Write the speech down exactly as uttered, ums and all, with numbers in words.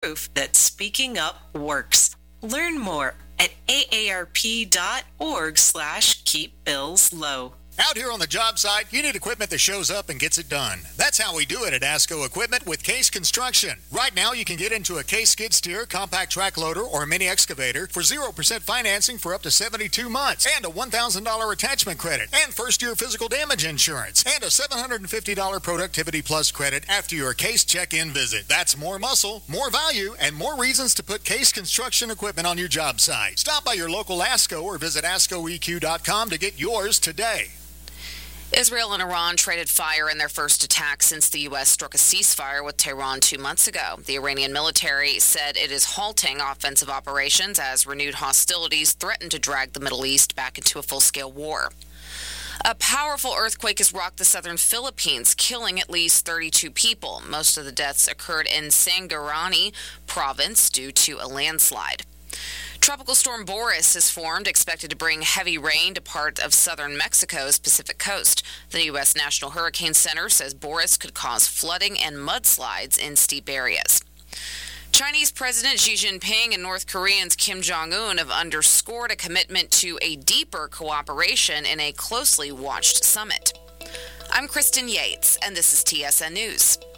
proof that speaking up works. Learn more at aarp.org slash keep bills low. Out here on the job site, you need equipment that shows up and gets it done. That's how we do it at ASCO Equipment with Case Construction. Right now, you can get into a Case skid steer, compact track loader, or mini excavator for zero percent financing for up to seventy-two months, and a one thousand dollars attachment credit, and first-year physical damage insurance, and a seven hundred fifty dollars Productivity Plus credit after your Case check-in visit. That's more muscle, more value, and more reasons to put Case Construction equipment on your job site. Stop by your local ASCO or visit asco e q dot com to get yours today. Israel and Iran traded fire in their first attack since the U S struck a ceasefire with Tehran two months ago. The Iranian military said it is halting offensive operations as renewed hostilities threaten to drag the Middle East back into a full-scale war. A powerful earthquake has rocked the southern Philippines, killing at least thirty-two people. Most of the deaths occurred in Sangguniang province due to a landslide. Tropical storm Boris has formed, expected to bring heavy rain to part of southern Mexico's Pacific coast. The U S National Hurricane Center says Boris could cause flooding and mudslides in steep areas. Chinese President Xi Jinping and North Koreans Kim Jong-un have underscored a commitment to a deeper cooperation in a closely watched summit. I'm Kristen Yates, and this is T S N News.